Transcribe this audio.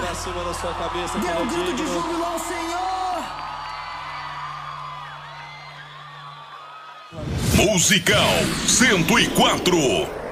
pra cima da sua cabeça, Dê como um grito de digno. júbilo ao Senhor. Musical 104.